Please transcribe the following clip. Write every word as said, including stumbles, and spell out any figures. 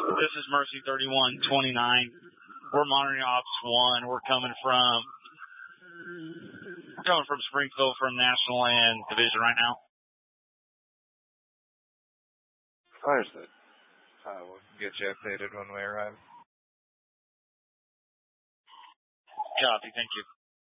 This is Mercy thirty-one twenty-nine. We're monitoring Ops one. We're coming from we're coming from Springfield from National Land Division right now. Understood. Uh, we'll get you updated when we arrive. Copy. Thank you.